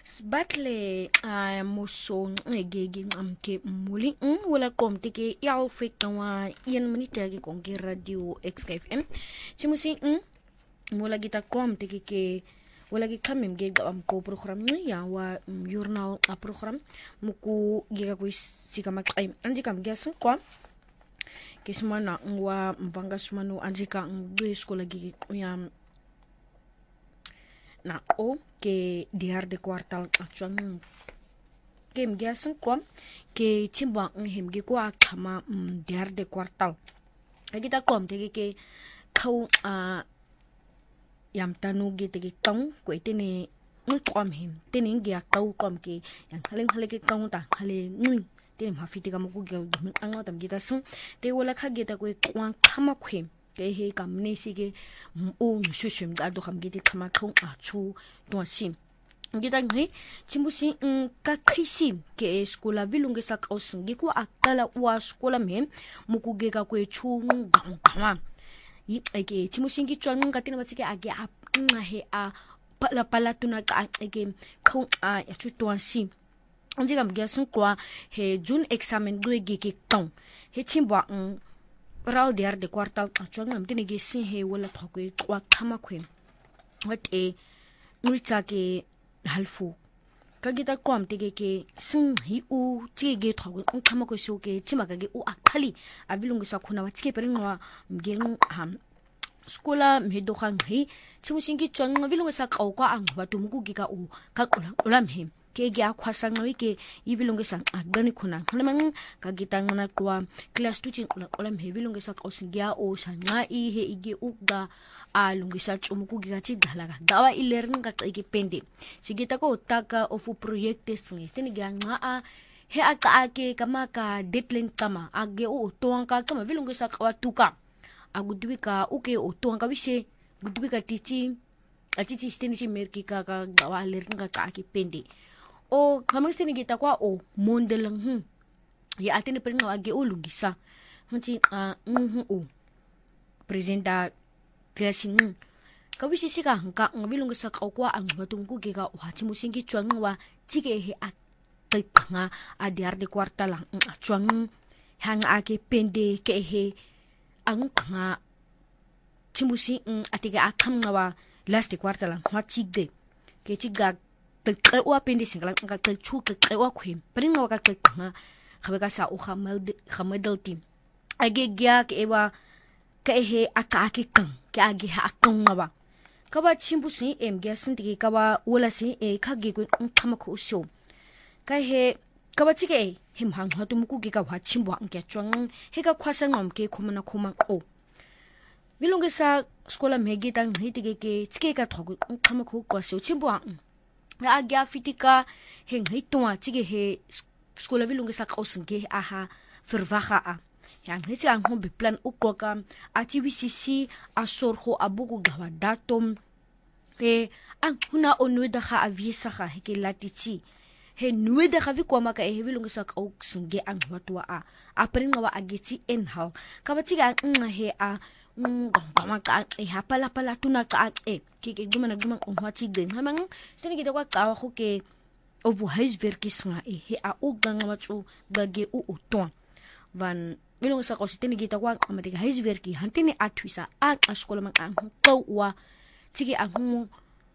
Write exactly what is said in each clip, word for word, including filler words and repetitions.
Batle a moso ngege ngamke muli wala komte ke ya ofeka wa yen minute ke konke radio X K F M chimusi wala kita komte ke ke wala ki kamem ge am ko program ya wa journal a program muku ge ka sika makai andi kam ge kwa ke semana wa mvanga semana anjika ngwe skola ge ya na o ke diar de kwartal actuan kem gasen kwa ke chimba nghem ge kwa khama diar de kwartal agita kom te ke khau a yam tanu ge te ke kang ko itene ngul kom him tene nge akau kom ke yang khalen khale ke kang ta khale ngui tene mafiti ka muku ge anga tam gita sun te wala kha ge ta ko kwa khama khwem ke he kam ne si ge o shushum da do kham ge te khama khong a chu to sim gita ngi chimbusi ka khisim ke skola vilunge sak osingi ko akala wa skola mem muku ge ka ko chu ngam kama yi ke chimbusi ngi chwan nga tina batike age a nga he a pala pala tuna ka age khong a ya chu to sim onje kam ge sun kwa he jun examen do ge ke tong he chimba raw diar de kwartal chwan ngam tine ge sin he wala thokwe kwa khama khwem wat e ngulcha ke halfu kagita kwam tege ke sin hi u tege thogo khama ko shoke chima ge u akhali abilungu sa khuna wa tike peringwa mgeng ham skola mhedo khang hi chimusingi chwang abilungu sa kaw kwa ang batumuku gi ka u ka ulam him ke gya khwasa ngawi ke ibilungu sa agani khuna hanamang kagita ngana kwa class two chin ulam he bilungu sa kaw singya o sa nga i he ige uga alungu sa chumuku gi ka chi dalaga dawa ilerin ka ke pende sigita ko taka ofu proyekte singi tini gya nga a he aka ake kama ka deadline kama age o toanka kama bilungu sa kaw tuka agudwika uke o toanka wise gudwika tichi achichi steni chi merki ka ka dawa ilerin ka ka ke pende o kamang gita kwa o mondelang hm ya atene peringa age o lungisa hunchi a mhm o presenta klasing kawisi sika hangka ngabilung sa kwa ang batungku ge ka wa chimusingi chwang wa chige he a nga a diar de kwarta lang chwang hang ake pende ke he ang nga chimusi atiga akam wa last de kwarta lang wa chigde ke chiga te wa pende singla ka te chu te wa khwem pringa wa ka te nga khabe ka sa o khamal khamadal team age gya ke wa ke he aka ake kang ke age ha akang ba ka ba chimbusi em gya sin tiki ka ba wala si e khagi ko khama ko sho ka he ka ba chike him hang ha tum ku ge ka wa chimbu ang ke chwang he ka khwasa ngom ke khomana khoma o bilonge sa skola megi tang hi tiki ke chike ka thogu khama ko ko sho chimbu ang ga agya fitika heng hi tuwa chige he skola vilunge sa kausinge aha verwaga a yang hiti ang hom plan ukwa ati wisisi asorho abuku gawa datum e ang huna onweda kha aviesa kha heke latichi he nweda kha vikwa maka e vilunge sa kausinge ang watwa a apringa wa agiti enhal kabatiga nga he a ngoma ka e hapala pala tuna ka e ke ke gumana gumang onhwachi den hamang sini kita kwa ka ho ke ovu huiswerkis nga e he a ugang machu gage u uton van bilong sa ko sitini kita kwa amatiga huiswerki hantini atwisa a askola mang ang ko wa chige ang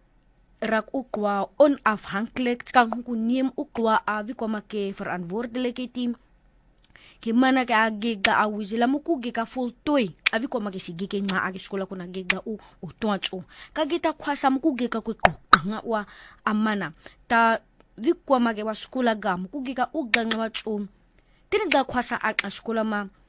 rak ukwa on afhankelijk kan ku niem ukwa a vikwa make verantwoordelijke team ke mana ka gega awizila muku gega full toy avi ko magisi gege nga agi skola kuna gega u utwacho ka gita khwasa muku gega ku nga wa amana ta vikwa mage wa skola ga muku gega u ganga wacho tini ga khwasa a skola ma